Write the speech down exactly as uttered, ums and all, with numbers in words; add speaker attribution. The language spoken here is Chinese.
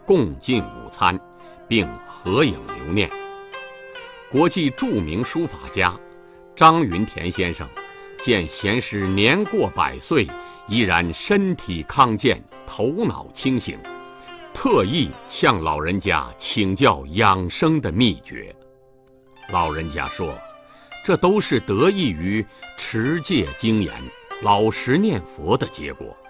Speaker 1: 共进午餐，并合影留念。国际著名书法家张云田先生见贤师年过百岁，依然身体康健，头脑清醒，特意向老人家请教养生的秘诀。老人家说，这都是得益于持戒精严、老实念佛的结果。